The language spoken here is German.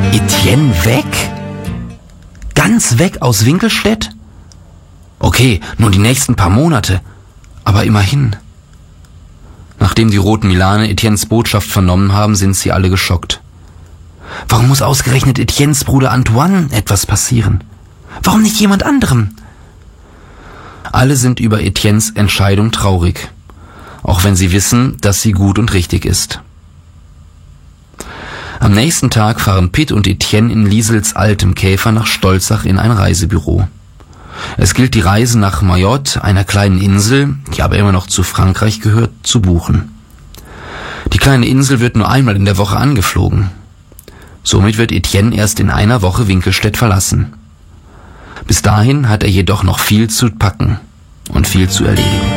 Etienne weg? Ganz weg aus Winkelstedt? Okay, nur die nächsten paar Monate, aber immerhin. Nachdem die Roten Milane Etiennes Botschaft vernommen haben, sind sie alle geschockt. Warum muss ausgerechnet Etiennes Bruder Antoine etwas passieren? Warum nicht jemand anderem? Alle sind über Etiennes Entscheidung traurig, auch wenn sie wissen, dass sie gut und richtig ist. Am nächsten Tag fahren Pitt und Etienne in Liesels altem Käfer nach Stolzach in ein Reisebüro. Es gilt, die Reise nach Mayotte, einer kleinen Insel, die aber immer noch zu Frankreich gehört, zu buchen. Die kleine Insel wird nur einmal in der Woche angeflogen. Somit wird Etienne erst in einer Woche Winkelstedt verlassen. Bis dahin hat er jedoch noch viel zu packen und viel zu erledigen.